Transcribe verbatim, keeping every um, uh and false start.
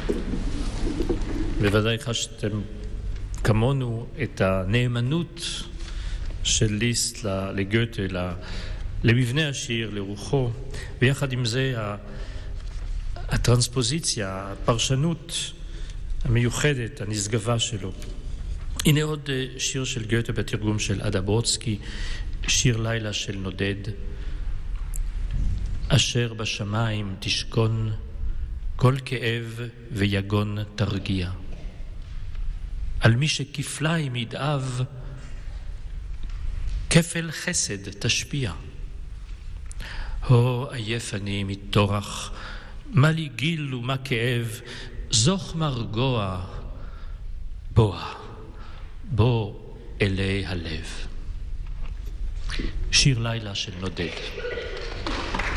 בוודאי חשתם כמונו את הנאמנות של ליסט לגוטה, למבנה השיר, לרוחו, ויחד עם זה הטרנספוזיציה, הפרשנות המיוחדת, הנשגבה שלו. הנה עוד שיר של גוטה בתרגום של אדה ברודסקי, שיר לילה של נודד. אשר בשמיים תשכון, כל כאב ויגון תרגיע. על מי שכפליים ידאב, כפל חסד תשפיע. הו עייף אני מתורח, מה לי גיל ומה כאב, זוך מרגוע, בוא, בוא אלי הלב. שיר לילה של נודד.